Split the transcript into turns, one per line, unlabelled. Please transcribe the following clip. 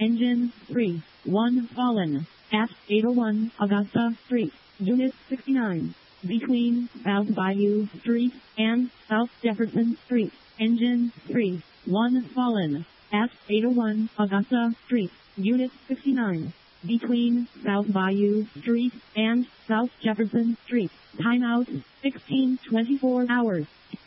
Engine 3, 1 fallen, at 801 Augusta Street, Unit 69, between South Bayou Street and South Jefferson Street. Engine 3, 1 fallen, at 801 Augusta Street, Unit 69, between South Bayou Street and South Jefferson Street. Timeout, 16:24 hours.